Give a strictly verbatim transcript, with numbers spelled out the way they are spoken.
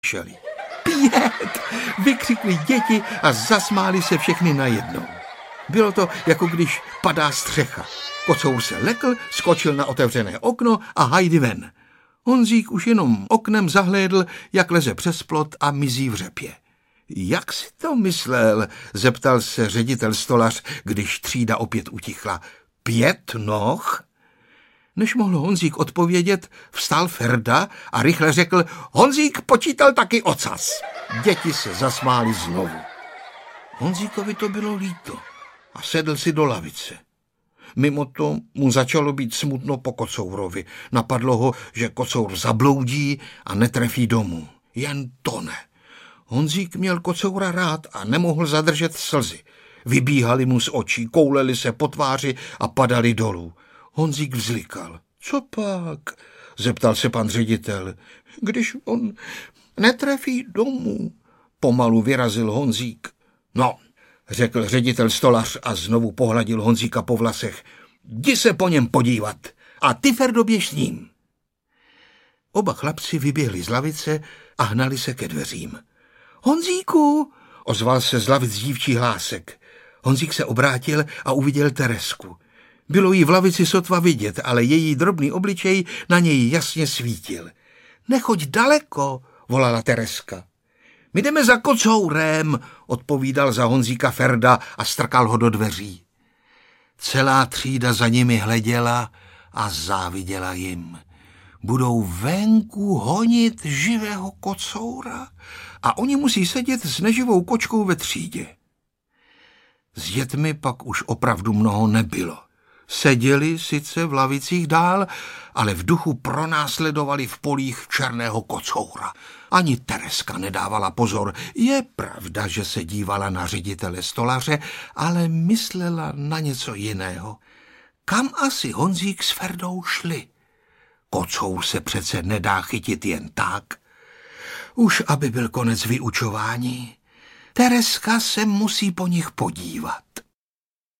šeli. Pět! Vykřikli děti a zasmáli se všechny najednou. Bylo to, jako když padá střecha. Kocour se lekl, skočil na otevřené okno a hajdy ven. Honzík už jenom oknem zahlédl, jak leze přes plot a mizí v řepě. Jak si to myslel? Zeptal se ředitel Stolař, když třída opět utichla. Pět noh? Než mohl Honzík odpovědět, vstal Ferda a rychle řekl, Honzík počítal taky ocas. Děti se zasmály znovu. Honzíkovi to bylo líto a sedl si do lavice. Mimo to mu začalo být smutno po Kocourovi. Napadlo ho, že Kocour zabloudí a netrefí domů. Jen to ne. Honzík měl Kocoura rád a nemohl zadržet slzy. Vybíhaly mu z očí, koulely se po tváři a padaly dolů. Honzík vzlikal. Co pak? Zeptal se pan ředitel. Když on netrefí domů, pomalu vyrazil Honzík. No, řekl ředitel Stolař a znovu pohladil Honzíka po vlasech. Jdi se po něm podívat a ty, Ferdo, běž s ním. Oba chlapci vyběhli z lavice a hnali se ke dveřím. Honzíku, ozval se z lavic dívčí hlásek. Honzík se obrátil a uviděl Teresku. Bylo jí v lavici sotva vidět, ale její drobný obličej na něj jasně svítil. Nechoď daleko, volala Tereska. My jdeme za Kocourem, odpovídal za Honzíka Ferda a strkal ho do dveří. Celá třída za nimi hleděla a záviděla jim. Budou venku honit živého Kocoura a oni musí sedět s neživou kočkou ve třídě. S dětmi pak už opravdu mnoho nebylo. Seděli sice v lavicích dál, ale v duchu pronásledovali v polích černého Kocoura. Ani Tereska nedávala pozor. Je pravda, že se dívala na ředitele Stolaře, ale myslela na něco jiného. Kam asi Honzík s Ferdou šli? Kocour se přece nedá chytit jen tak. Už aby byl konec vyučování. Tereska se musí po nich podívat.